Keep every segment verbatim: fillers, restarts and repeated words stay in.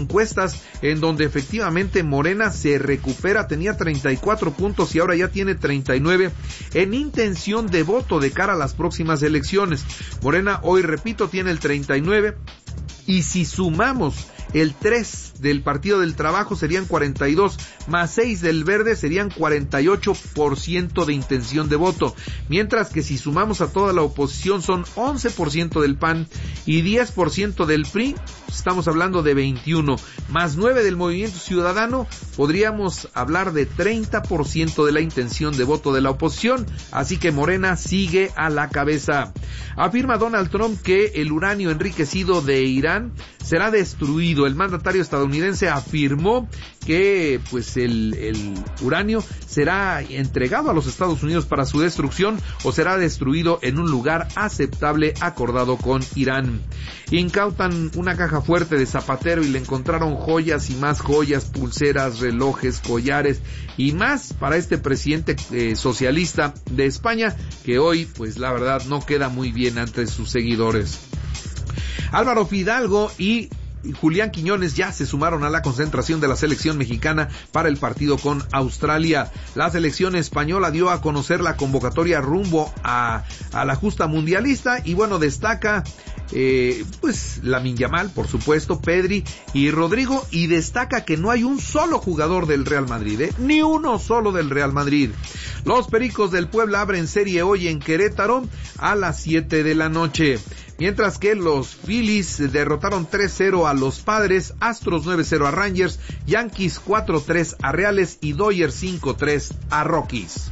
encuestas en donde efectivamente Morena se recupera, tenía treinta y cuatro puntos y ahora ya tiene treinta y nueve en intención de voto de cara a las próximas elecciones. Morena hoy, repito, tiene el treinta y nueve, y si sumamos el tres del Partido del Trabajo serían cuarenta y dos, más seis del Verde serían cuarenta y ocho por ciento de intención de voto, mientras que si sumamos a toda la oposición son once por ciento del P A N y diez por ciento del P R I, estamos hablando de veintiuno, más nueve del Movimiento Ciudadano, podríamos hablar de treinta por ciento de la intención de voto de la oposición, así que Morena sigue a la cabeza. Afirma Donald Trump que el uranio enriquecido de Irán será destruido. El mandatario estadounidense afirmó que pues el, el uranio será entregado a los Estados Unidos para su destrucción o será destruido en un lugar aceptable acordado con Irán. Incautan una caja fuerte de zapatero y le encontraron joyas y más joyas, pulseras, relojes, collares y más para este presidente eh, socialista de España, que hoy pues la verdad no queda muy bien ante sus seguidores. Álvaro Fidalgo y Julián Quiñones ya se sumaron a la concentración de la selección mexicana para el partido con Australia. La selección española dio a conocer la convocatoria rumbo a, a la justa mundialista y bueno, destaca eh, pues Lamine Yamal, por supuesto, Pedri y Rodrigo, y destaca que no hay un solo jugador del Real Madrid, ¿eh? ni uno solo del Real Madrid. Los Pericos del Puebla abren serie hoy en Querétaro a las siete de la noche. Mientras que los Phillies derrotaron tres cero a los Padres, Astros nueve cero a Rangers, Yankees cuatro tres a Reales y Dodgers cinco tres a Rockies.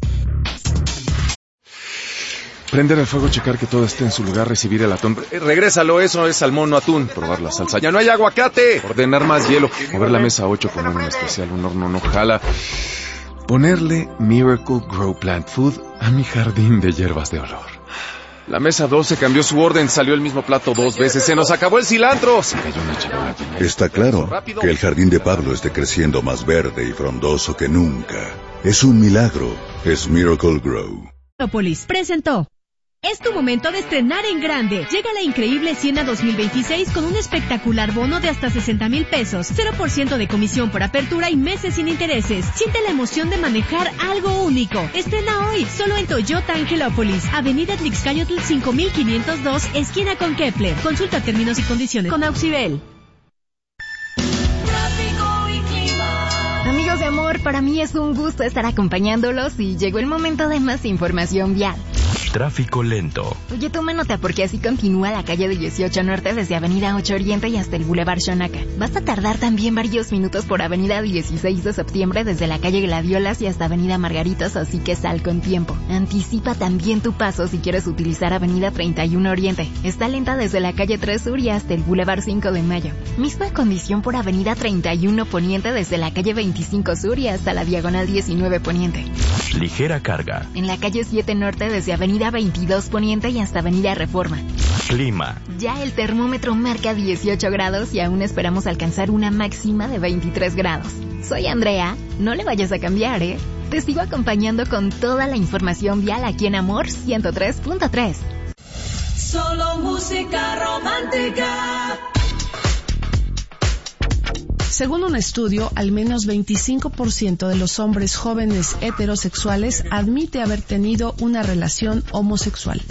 Prender el fuego, checar que todo esté en su lugar, recibir el atún. Eh, regrésalo, eso es salmón, no atún. Probar la salsa. ¡Ya no hay aguacate! Ordenar más hielo. Mover la mesa ocho con un especial, un horno no jala. Ponerle Miracle Grow Plant Food a mi jardín de hierbas de olor. La mesa doce cambió su orden, salió el mismo plato dos veces, se nos acabó el cilantro. Se cayó una charola. Está claro que el jardín de Pablo esté creciendo más verde y frondoso que nunca. Es un milagro, es Miracle Grow. Metropolis presentó. Es tu momento de estrenar en grande. Llega la increíble Siena dos mil veintiséis con un espectacular bono de hasta sesenta mil pesos, cero por ciento de comisión por apertura y meses sin intereses. Siente la emoción de manejar algo único. Estrena hoy, solo en Toyota Angelópolis, Avenida Tlaxcayotl cinco mil quinientos dos, esquina con Kepler. Consulta términos y condiciones con Auxibel. Amigos de amor, para mí es un gusto estar acompañándolos y llegó el momento de más información vial. Tráfico lento. Oye, toma nota porque así continúa la calle de dieciocho Norte desde Avenida ocho Oriente y hasta el Boulevard Xonaca. Vas a tardar también varios minutos por Avenida dieciséis de Septiembre desde la calle Gladiolas y hasta Avenida Margaritas, así que sal con tiempo. Anticipa también tu paso si quieres utilizar Avenida treinta y uno Oriente. Está lenta desde la calle tres Sur y hasta el Boulevard cinco de Mayo. Misma condición por Avenida treinta y uno Poniente desde la calle veinticinco Sur y hasta la Diagonal diecinueve Poniente. Ligera carga. En la calle siete Norte desde Avenida veintidós Poniente y hasta Avenida Reforma. Clima. Ya el termómetro marca dieciocho grados y aún esperamos alcanzar una máxima de veintitrés grados. Soy Andrea, no le vayas a cambiar, ¿eh? Te sigo acompañando con toda la información vial aquí en Amor ciento tres punto tres. Solo música romántica. Según un estudio, al menos veinticinco por ciento de los hombres jóvenes heterosexuales admite haber tenido una relación homosexual.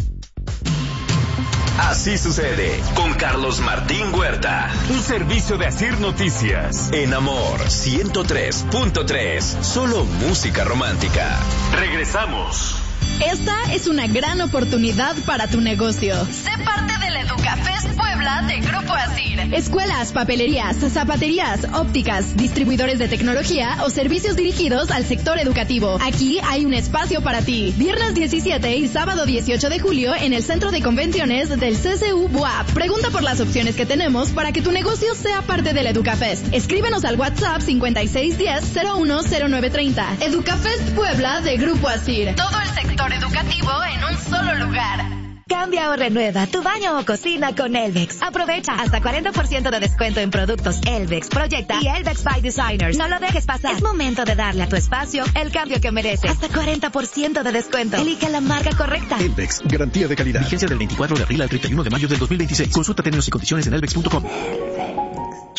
Así sucede con Carlos Martín Huerta. Un servicio de Asir Noticias. En Amor ciento tres punto tres. Solo música romántica. Regresamos. Esta es una gran oportunidad para tu negocio. Sé parte del Educafest Puebla de Grupo Asir. Escuelas, papelerías, zapaterías, ópticas, distribuidores de tecnología o servicios dirigidos al sector educativo. Aquí hay un espacio para ti. Viernes diecisiete y sábado dieciocho de julio en el Centro de Convenciones del C C U B U A P. Pregunta por las opciones que tenemos para que tu negocio sea parte del Educafest. Escríbenos al WhatsApp cincuenta y seis diez cero uno cero nueve treinta. Educafest Puebla de Grupo Asir. Todo el sector educativo en un solo lugar. Cambia o renueva tu baño o cocina con Elvex. Aprovecha hasta cuarenta por ciento de descuento en productos Elvex, Proyecta y Elvex by Designers. No lo dejes pasar. Es momento de darle a tu espacio el cambio que merece. Hasta cuarenta por ciento de descuento. Elige la marca correcta. Elvex, garantía de calidad. Vigencia del veinticuatro de abril al treinta y uno de mayo del dos mil veintiséis. Consulta términos y condiciones en elvex punto com.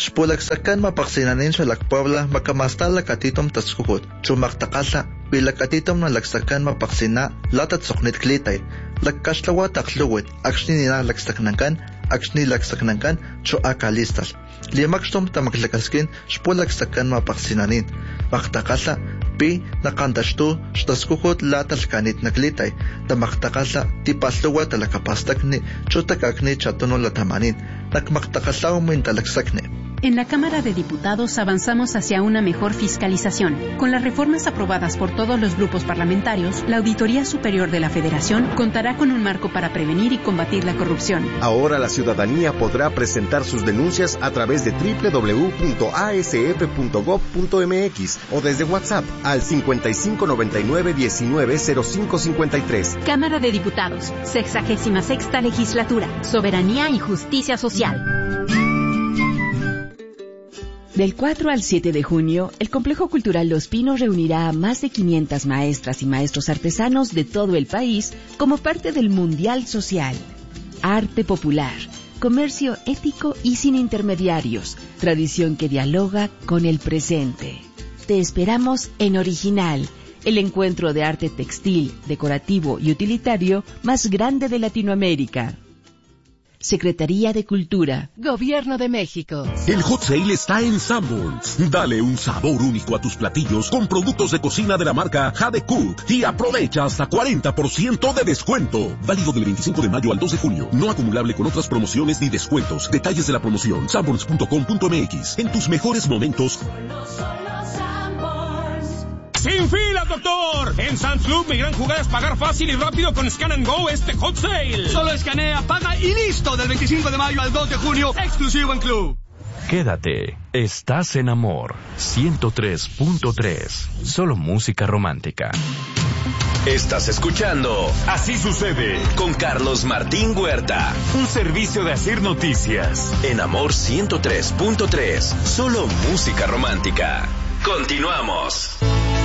Xpulaksakan mapaksinanin xalak Puebla makamastala katitom taskukut. Chumaktakala pilakatitom na laksakan mapaksina latat soknit klitay. Lakkashlawa takluwit akshni nina laksaknankan akshni laksaknankan cho akalistas. Limakstom tamaklakaskin xpulaksakan mapaksinanin. Maktakala pi nakandashtu xtaskukut latal kanit naklitay. Tamaktakala tipasluwa talakapastakni chotakakni chatono latamanin. Nakmaktakalaw min talaksakni. En la Cámara de Diputados avanzamos hacia una mejor fiscalización. Con las reformas aprobadas por todos los grupos parlamentarios, la Auditoría Superior de la Federación contará con un marco para prevenir y combatir la corrupción. Ahora la ciudadanía podrá presentar sus denuncias a través de doble u doble u doble u punto a s f punto gob punto m x o desde WhatsApp al cincuenta y cinco noventa y nueve diecinueve cero cinco cincuenta y tres. Cámara de Diputados, sexagésima sexta legislatura, soberanía y justicia social. Del cuatro al siete de junio, el Complejo Cultural Los Pinos reunirá a más de quinientas maestras y maestros artesanos de todo el país como parte del Mundial Social. Arte popular, comercio ético y sin intermediarios, tradición que dialoga con el presente. Te esperamos en Original, el encuentro de arte textil, decorativo y utilitario más grande de Latinoamérica. Secretaría de Cultura, Gobierno de México. El Hot Sale está en Sanborns. Dale un sabor único a tus platillos con productos de cocina de la marca Jade Cook y aprovecha hasta cuarenta por ciento de descuento. Válido del veinticinco de mayo al dos de junio. No acumulable con otras promociones ni descuentos. Detalles de la promoción: sanborns punto com punto m x. En tus mejores momentos. ¡Sin filas, doctor! En Sam's Club mi gran jugada es pagar fácil y rápido con Scan and Go este Hot Sale. Solo escanea, paga y listo. Del veinticinco de mayo al dos de junio, exclusivo en Club. Quédate, estás en Amor ciento tres punto tres. Solo música romántica. Estás escuchando Así Sucede con Carlos Martín Huerta. Un servicio de Asir Noticias. En Amor ciento tres punto tres. Solo música romántica. Continuamos.